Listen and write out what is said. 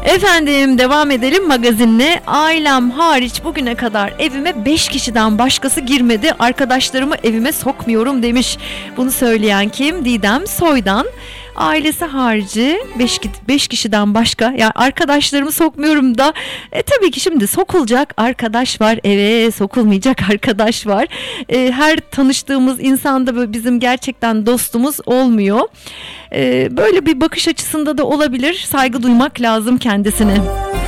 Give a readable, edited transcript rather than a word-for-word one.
Efendim devam edelim magazinle. Ailem hariç bugüne kadar evime 5 kişiden başkası girmedi. Arkadaşlarımı evime sokmuyorum demiş. Bunu söyleyen kim? Didem Soy'dan. Ailesi harici 5 kişiden başka, yani arkadaşlarımı sokmuyorum da tabii ki şimdi sokulacak arkadaş var, eve sokulmayacak arkadaş var. Her tanıştığımız insan da bizim gerçekten dostumuz olmuyor. Böyle bir bakış açısında da olabilir. Saygı duymak lazım kendisine.